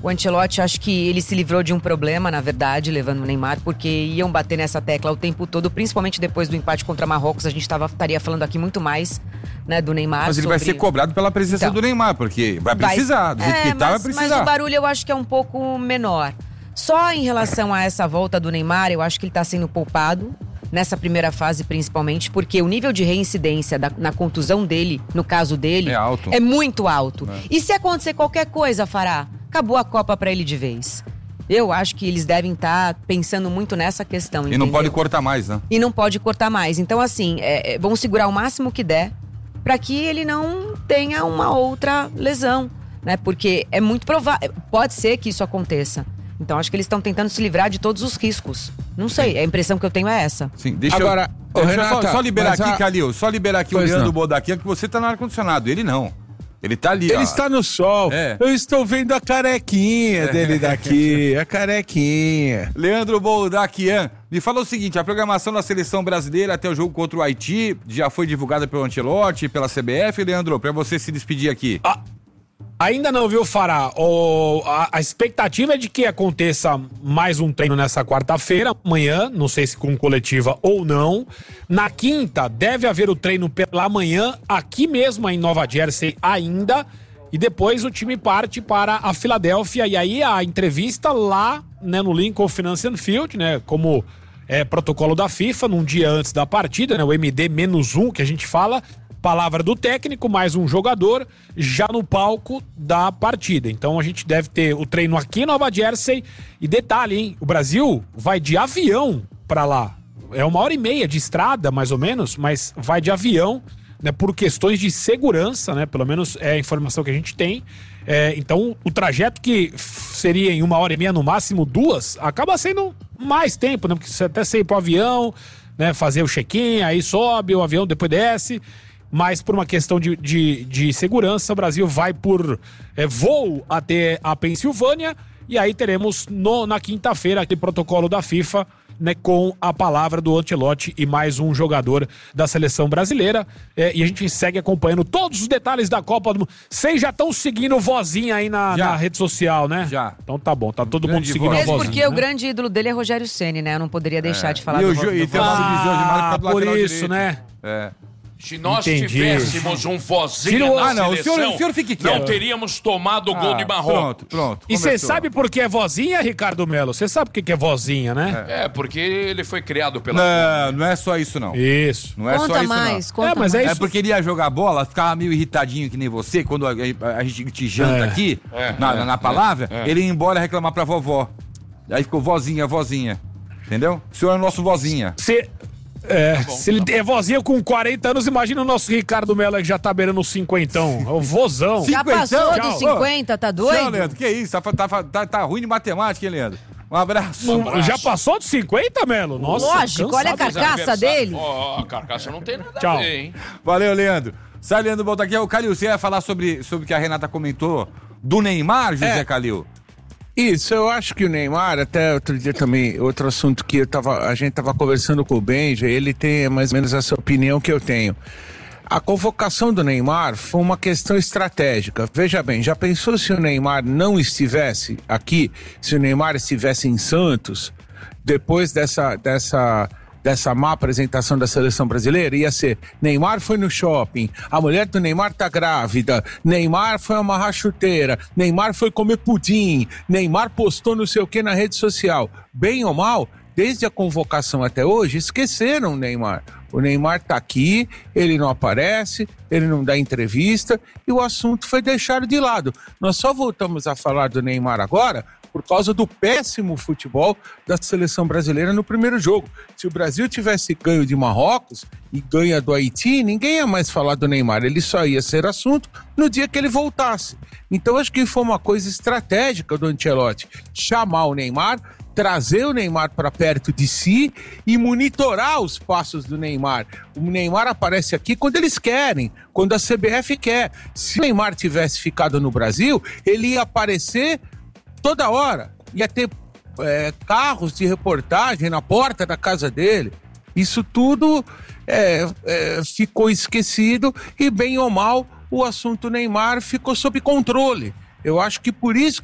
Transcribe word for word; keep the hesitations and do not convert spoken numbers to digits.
O Ancelotti, acho que ele se livrou de um problema, na verdade, levando o Neymar, porque iam bater nessa tecla o tempo todo, principalmente depois do empate contra Marrocos. A gente tava, estaria falando aqui muito mais, né, do Neymar. Mas ele sobre... vai ser cobrado pela presença então, do Neymar, porque vai precisar, vai... do jeito é, que tá, mas, vai precisar. Mas o barulho eu acho que é um pouco menor. Só em relação a essa volta do Neymar, eu acho que ele tá sendo poupado, nessa primeira fase principalmente, porque o nível de reincidência da, na contusão dele, no caso dele, é, alto. é muito alto. É. E se acontecer qualquer coisa, Fará, acabou a Copa pra ele de vez. Eu acho que eles devem estar tá pensando muito nessa questão, E entendeu? não pode cortar mais, né? E não pode cortar mais. Então, assim, é, é, vão segurar o máximo que der pra que ele não tenha uma outra lesão, né? Porque é muito provável, pode ser que isso aconteça. Então acho que eles estão tentando se livrar de todos os riscos. Não sei, a impressão que eu tenho é essa. Sim, deixa Agora, eu... ô, deixa Renata, eu só, só liberar aqui, a... Calil, só liberar aqui pois o Leandro não. Bodaquia, que você tá no ar-condicionado, ele não. Ele tá ali, Ele ó. está no sol. É. Eu estou vendo a carequinha é. dele daqui, a carequinha. Leandro Bodaquian, me fala o seguinte, a programação da seleção brasileira até o jogo contra o Haiti já foi divulgada pelo Ancelotti, pela C B F, Leandro, pra você se despedir aqui. Ah. Ainda não, viu, Fará? O, a, a expectativa é de que aconteça mais um treino nessa quarta-feira, amanhã, não sei se com coletiva ou não. Na quinta, deve haver o treino pela manhã, aqui mesmo em Nova Jersey ainda. E depois o time parte para a Filadélfia. E aí a entrevista lá, né, no Lincoln Financial Field, né, como é, protocolo da FIFA, num dia antes da partida, né, o M D menos um que a gente fala. Palavra do técnico, mais um jogador já no palco da partida. Então a gente deve ter o treino aqui em Nova Jersey. E detalhe, hein? O Brasil vai de avião pra lá. É uma hora e meia de estrada, mais ou menos, mas vai de avião, né? Por questões de segurança, né? Pelo menos é a informação que a gente tem. É, então o trajeto que seria em uma hora e meia, no máximo duas, acaba sendo mais tempo, né? Porque você até sair pro avião, né? Fazer o check-in, aí sobe o avião, depois desce. Mas por uma questão de, de, de segurança, o Brasil vai por é, voo até a Pensilvânia e aí teremos no, na quinta-feira aquele protocolo da FIFA, né, com a palavra do Ancelotti e mais um jogador da seleção brasileira. É, e a gente segue acompanhando todos os detalhes da Copa do Mundo. Vocês já estão seguindo o Vozinha aí na, na rede social, né? Já. Então tá bom, tá todo Grande mundo seguindo voz. a Vozinha. Mesmo porque né? o grande ídolo dele é Rogério Ceni, né? Eu não poderia deixar É. de falar E do, o ju- do e tem uma Vozinha. divisão de marca Ah, do por lateral isso, direito. né? É. Se nós Entendi. tivéssemos um vozinho Tira o- na Ah, não, o seleção, senhor- o senhor fique quieto. não teríamos tomado o gol Ah, de Marrocos. Pronto, pronto. E você começou. sabe por que é vozinha, Ricardo Melo? Você sabe por que é vozinha, né? É, porque ele foi criado pela... Não, não é só isso, não. Isso. Não é Conta só isso, mais, não. conta É, mas é mais. É isso. porque ele ia jogar bola, ficava meio irritadinho que nem você, quando a, a- a gente te janta É. aqui, É, na, é, na palavra, é, é. ele ia embora reclamar pra vovó. Aí ficou vozinha, vozinha. Entendeu? O senhor é o nosso vozinha. Se, é, bom, se ele tá é vozinho com quarenta anos, imagina o nosso Ricardo Melo que já tá beirando os cinquentão. É o vozão. Sim. Já Cinquentão? passou Tchau. dos cinquenta, tá Senhor, doido? Leandro, que isso? Tá, tá, tá, tá ruim de matemática, hein, Leandro? Um abraço. Não, já passou dos cinquenta, Melo? Nossa, Lógico, olha a cansado. carcaça Aniversário. dele. Ó, a carcaça não tem nada Tchau. a ver, hein? Valeu, Leandro. Sai, Leandro, volta aqui. O Calil, você ia falar sobre, sobre o que a Renata comentou do Neymar, José É. Calil? Isso, eu acho que o Neymar, até outro dia também, outro assunto que eu tava, a gente tava conversando com o Benja, ele tem mais ou menos essa opinião que eu tenho. A convocação do Neymar foi uma questão estratégica. Veja bem, já pensou se o Neymar não estivesse aqui, se o Neymar estivesse em Santos, depois dessa, dessa, dessa má apresentação da seleção brasileira? Ia ser, Neymar foi no shopping, a mulher do Neymar tá grávida, Neymar foi amarrar chuteira, Neymar foi comer pudim, Neymar postou não sei o que na rede social. Bem ou mal, desde a convocação até hoje, esqueceram o Neymar. O Neymar tá aqui, ele não aparece, ele não dá entrevista e o assunto foi deixado de lado. Nós só voltamos a falar do Neymar agora por causa do péssimo futebol da seleção brasileira no primeiro jogo. Se o Brasil tivesse ganho de Marrocos e ganha do Haiti, ninguém ia mais falar do Neymar, ele só ia ser assunto no dia que ele voltasse. Então acho que foi uma coisa estratégica do Ancelotti, chamar o Neymar, trazer o Neymar para perto de si e monitorar os passos do Neymar. O Neymar aparece aqui quando eles querem, quando a C B F quer. Se o Neymar tivesse ficado no Brasil, ele ia aparecer toda hora. Ia ter é, carros de reportagem na porta da casa dele. Isso tudo é, é, ficou esquecido e, bem ou mal, o assunto Neymar ficou sob controle. Eu acho que por isso